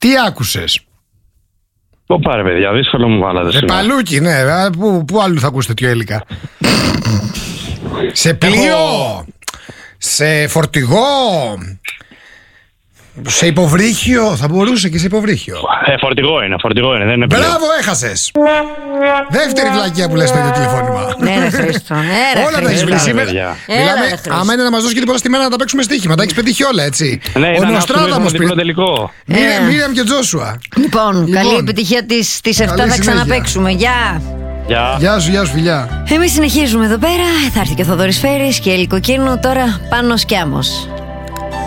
Τι άκουσες? Πω πάρε παιδιά, δύσκολο μου βάλατε. Παλούκι, ναι. Πού άλλου θα ακούσετε τέτοιο υλικά? Σε πλοίο, σε φορτηγό, σε υποβρύχιο, θα μπορούσε και σε υποβρύχιο. Φορτηγό είναι, δεν είναι πλοίο. Μπράβο, έχασες. Δεύτερη βλακεία που λες στο ίδιο τηλεφώνημα. Ναι, Χρήστο. Όλα τα έχεις βρει σήμερα. Μιλάμε, άμα είναι να μας δώσει και τίποτα στη μέρα να τα παίξουμε στοίχημα. Τα έχεις πετύχει όλα, έτσι. Ο Νοστράδαμος πριν. Μίριαμ και Τζόσουα. Λοιπόν, καλή επιτυχία τις 7 θα ξαναπαίξουμε. Γεια. Γεια σου, φιλιά. Εμείς συνεχίζουμε εδώ πέρα. Θα έρθει και ο Θοδωρής Φέρης και η Ελικοκίνου. Τώρα Πάνος και Άμμος.